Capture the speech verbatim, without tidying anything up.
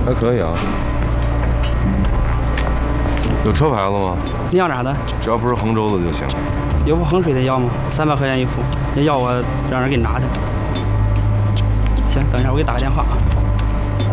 还可以啊。有车牌子吗？ 你要啥的？ 只要不是杭州的就行。 有不衡水的要吗？三百块钱一副，你要我让人给你拿去。行，等一下我给你打个电话啊。